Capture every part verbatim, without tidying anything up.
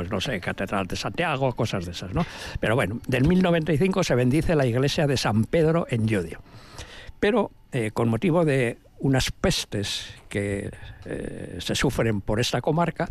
pues no sé, Catedral de Santiago, cosas de esas, ¿no? Pero bueno, del mil noventa y cinco se bendice la iglesia de San Pedro en Llodio. Pero eh, con motivo de unas pestes que eh, se sufren por esta comarca,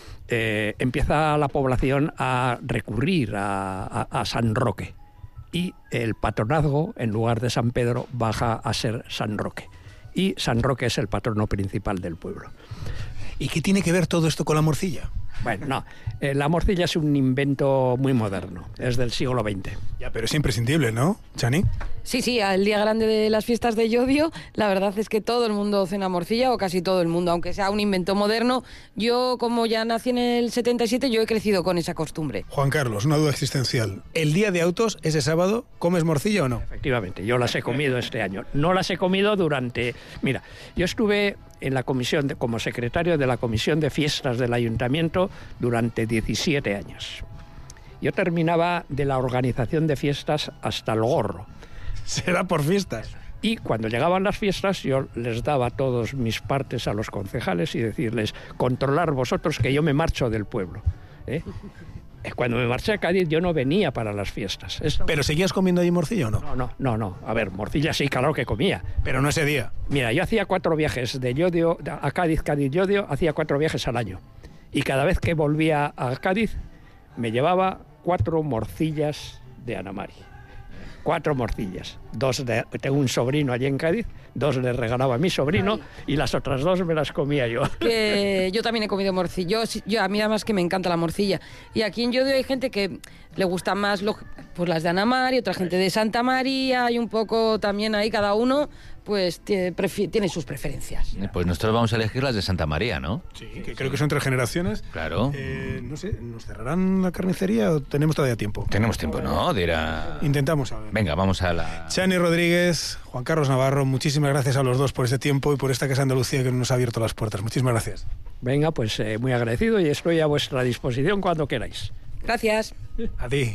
eh, empieza la población a recurrir a, a, a San Roque, y el patronazgo, en lugar de San Pedro, baja a ser San Roque, y San Roque es el patrono principal del pueblo. ¿Y qué tiene que ver todo esto con la morcilla? Bueno, no, eh, la morcilla es un invento muy moderno, es del siglo veinte. Ya, pero es imprescindible, ¿no, Chani? Sí, sí, al día grande de las fiestas de Llodio, la verdad es que todo el mundo cena morcilla, o casi todo el mundo, aunque sea un invento moderno. Yo, como ya nací en el setenta y siete, yo he crecido con esa costumbre. Juan Carlos, una duda existencial. ¿El día de autos, ese sábado, comes morcilla o no? Efectivamente, yo las he comido este año. No las he comido durante... Mira, yo estuve en la comisión, de, como secretario de la Comisión de Fiestas del Ayuntamiento durante diecisiete años. Yo terminaba de la organización de fiestas hasta el gorro. Será por fiestas. Y cuando llegaban las fiestas yo les daba todos mis partes a los concejales y decirles, controlar vosotros que yo me marcho del pueblo, ¿eh? Cuando me marché a Cádiz yo no venía para las fiestas. Esto... ¿Pero seguías comiendo allí morcilla o no? No, no, no, no. A ver, morcilla sí, claro que comía. Pero no ese día. Mira, yo hacía cuatro viajes de Llodio a Cádiz, Cádiz-Llodio, hacía cuatro viajes al año. Y cada vez que volvía a Cádiz me llevaba cuatro morcillas de Anamari. Cuatro morcillas. Dos de, tengo un sobrino allí en Cádiz, dos le regalaba a mi sobrino. Ay. Y las otras dos me las comía yo. Que yo también he comido morcilla. Yo, yo, a mí además que me encanta la morcilla. Y aquí en Llodio hay gente que le gustan más lo, pues las de Anamari, otra gente de Santa María, y un poco también ahí cada uno pues tiene, tiene sus preferencias. Pues nosotros vamos a elegir las de Santa María, ¿no? Sí, que creo que son tres generaciones. Claro. Eh, no sé, ¿nos cerrarán la carnicería o tenemos todavía tiempo? Tenemos tiempo, ¿no? Dirá... Intentamos a ver. Venga, vamos a la... Chani Rodríguez, Juan Carlos Navarro, muchísimas gracias a los dos por este tiempo y por esta Casa Andalucía que nos ha abierto las puertas. Muchísimas gracias. Venga, pues eh, muy agradecido y estoy a vuestra disposición cuando queráis. Gracias. A ti.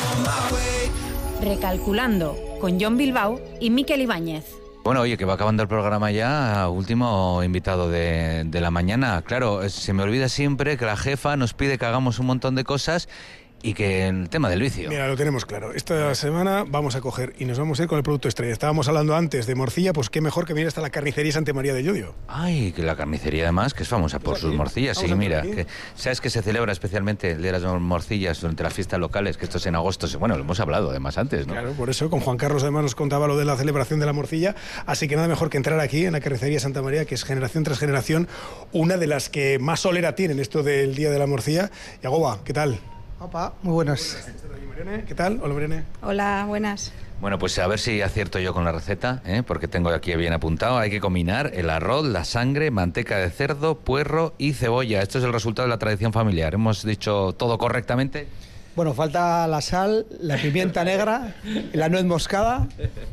Recalculando, con John Bilbao y Miquel Ibáñez. Bueno, oye, que va acabando el programa ya, último invitado de, de la mañana. Claro, se me olvida siempre que la jefa nos pide que hagamos un montón de cosas y que el tema del vicio. Mira, lo tenemos claro. Esta semana vamos a coger y nos vamos a ir con el producto estrella. Estábamos hablando antes de morcilla, pues qué mejor que venir hasta la carnicería Santa María de Llodio. Ay, que la carnicería además, que es famosa por sus morcillas. Sí, mira, que, sabes que se celebra especialmente el Día de las Morcillas durante las fiestas locales, que esto es en agosto. Bueno, lo hemos hablado además antes, ¿no? Claro, por eso con Juan Carlos además nos contaba lo de la celebración de la morcilla, así que nada mejor que entrar aquí en la carnicería Santa María, que es generación tras generación una de las que más solera tienen esto del Día de la Morcilla. Yagoba, ¿qué tal? Opa, muy buenos. ¿Qué tal? Hola, Irene. Hola, buenas. Bueno, pues a ver si acierto yo con la receta, ¿eh? Porque tengo aquí bien apuntado. Hay que combinar el arroz, la sangre, manteca de cerdo, puerro y cebolla. Esto es el resultado de la tradición familiar. ¿Hemos dicho todo correctamente? Bueno, falta la sal, la pimienta negra, la nuez moscada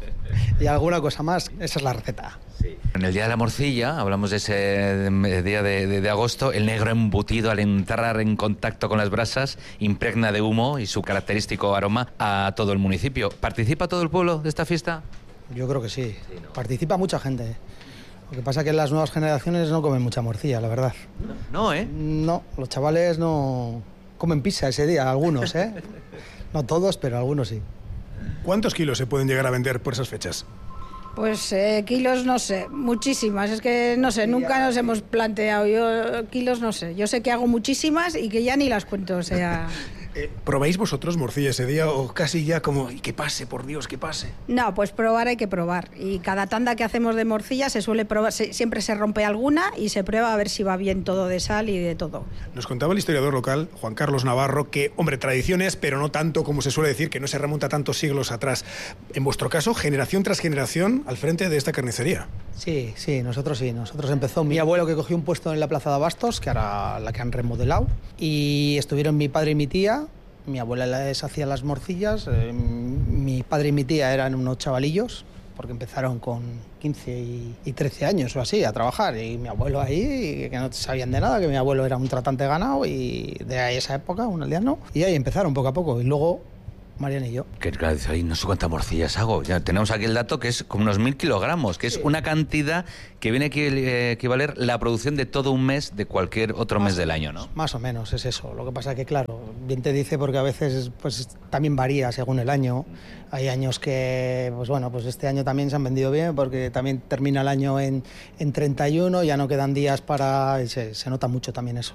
y alguna cosa más. Esa es la receta. Sí. En el Día de la Morcilla, hablamos de ese día de, de, de agosto, el negro embutido al entrar en contacto con las brasas impregna de humo y su característico aroma a todo el municipio. ¿Participa todo el pueblo de esta fiesta? Yo creo que sí. Sí, ¿no? Participa mucha gente. Lo que pasa es que las nuevas generaciones no comen mucha morcilla, la verdad. No, ¿eh? No, los chavales no comen pizza ese día, algunos, ¿eh? No todos, pero algunos sí. ¿Cuántos kilos se pueden llegar a vender por esas fechas? Pues eh, kilos no sé, muchísimas, es que no sé, nunca nos hemos planteado, yo kilos no sé, yo sé que hago muchísimas y que ya ni las cuento, o sea... Eh, ¿Probáis vosotros morcilla ese día o casi ya como, y que pase, por Dios, que pase? No, pues probar hay que probar, y cada tanda que hacemos de morcilla se suele probar, se, siempre se rompe alguna y se prueba a ver si va bien todo de sal y de todo. Nos contaba el historiador local, Juan Carlos Navarro, que, hombre, tradiciones, pero no tanto como se suele decir, que no se remonta tantos siglos atrás. En vuestro caso, generación tras generación al frente de esta carnicería. Sí, sí, nosotros sí. Nosotros empezó mi abuelo, que cogió un puesto en la Plaza de Abastos, que ahora la que han remodelado, y estuvieron mi padre y mi tía. Mi abuela les hacía las morcillas, eh, mi padre y mi tía eran unos chavalillos, porque empezaron con quince y trece años o así a trabajar, y mi abuelo ahí, que no sabían de nada, que mi abuelo era un tratante de ganado, y de ahí esa época, un aldeano, y ahí empezaron poco a poco, y luego Mariana y yo. Que claro, dice, ay, no sé cuántas morcillas hago. Ya tenemos aquí el dato que es como unos mil kilogramos, que es sí. una cantidad que viene a equivaler la producción de todo un mes de cualquier otro más mes del año, ¿no? Más o menos, es eso. Lo que pasa que, claro, bien te dice porque a veces pues también varía según el año. Hay años que, pues bueno, pues este año también se han vendido bien porque también termina el año en, en treinta y uno, ya no quedan días para... Se, se nota mucho también eso.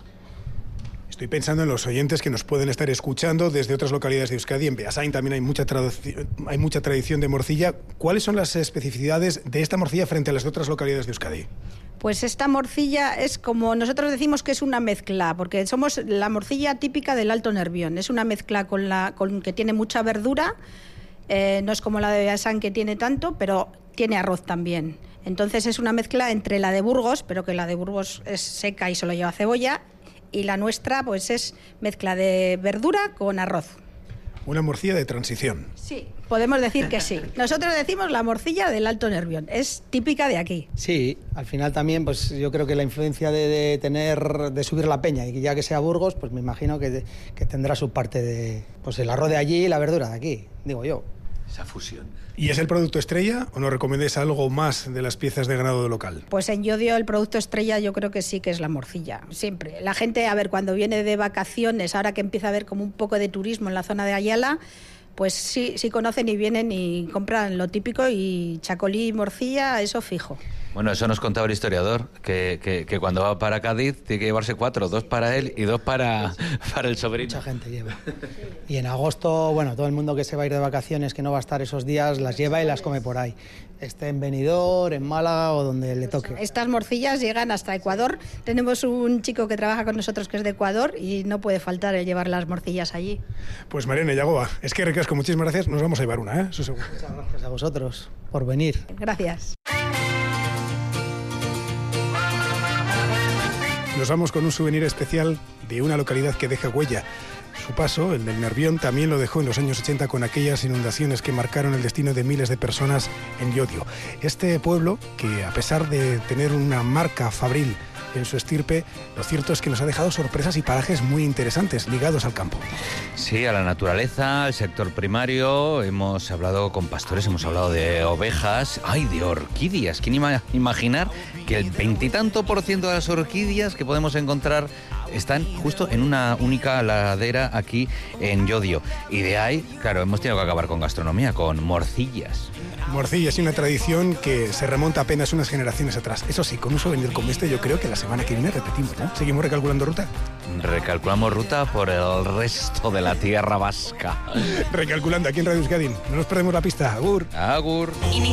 Estoy pensando en los oyentes que nos pueden estar escuchando desde otras localidades de Euskadi. En Beasain también hay mucha, hay mucha tradición de morcilla. ¿Cuáles son las especificidades de esta morcilla frente a las de otras localidades de Euskadi? Pues esta morcilla es como nosotros decimos que es una mezcla, porque somos la morcilla típica del Alto Nervión. Es una mezcla con la con que tiene mucha verdura, eh, no es como la de Beasain que tiene tanto, pero tiene arroz también. Entonces es una mezcla entre la de Burgos, pero que la de Burgos es seca y solo lleva cebolla, y la nuestra pues es mezcla de verdura con arroz. Una morcilla de transición. Sí, podemos decir que sí. Nosotros decimos la morcilla del Alto Nervión, es típica de aquí. Sí, al final también pues yo creo que la influencia de, de tener, de subir la peña, y ya que sea Burgos, pues me imagino que, que tendrá su parte de, pues el arroz de allí y la verdura de aquí, digo yo. Esa fusión. ¿Y es el producto estrella o nos recomendáis algo más de las piezas de ganado local? Pues en Llodio el producto estrella yo creo que sí que es la morcilla, siempre. La gente, a ver, cuando viene de vacaciones, ahora que empieza a haber como un poco de turismo en la zona de Ayala, pues sí, sí conocen y vienen y compran lo típico, y chacolí y morcilla, eso fijo. Bueno, eso nos contaba el historiador, que, que, que cuando va para Cádiz tiene que llevarse cuatro, dos para él y dos para, para el sobrino. Mucha gente lleva. Y en agosto, bueno, todo el mundo que se va a ir de vacaciones, que no va a estar esos días, las lleva y las come por ahí. Esté en Benidorm, en Málaga o donde le toque. Estas morcillas llegan hasta Ecuador. Tenemos un chico que trabaja con nosotros que es de Ecuador y no puede faltar el llevar las morcillas allí. Pues Mariana Yagoba, es que ricasco, muchísimas gracias. Nos vamos a llevar una, ¿eh? Eso seguro. Muchas gracias a vosotros por venir. Gracias. Nos vamos con un souvenir especial de una localidad que deja huella. Su paso, el del Nervión, también lo dejó en los años ochenta con aquellas inundaciones que marcaron el destino de miles de personas en Llodio. Este pueblo, que a pesar de tener una marca fabril en su estirpe, lo cierto es que nos ha dejado sorpresas y parajes muy interesantes ligados al campo. Sí, a la naturaleza, al sector primario. Hemos hablado con pastores, hemos hablado de ovejas, ay, de orquídeas. ¿Quién iba a imaginar que el veintitanto por ciento de las orquídeas que podemos encontrar están justo en una única ladera aquí en Llodio? Y de ahí, claro, hemos tenido que acabar con gastronomía, con morcillas. Morcillas y una tradición que se remonta apenas unas generaciones atrás. Eso sí, con un souvenir como este yo creo que la semana que viene repetimos, ¿no? ¿Seguimos recalculando ruta? Recalculamos ruta por el resto de la tierra vasca. Recalculando aquí en Radio Euskadi. No nos perdemos la pista. Agur. Agur.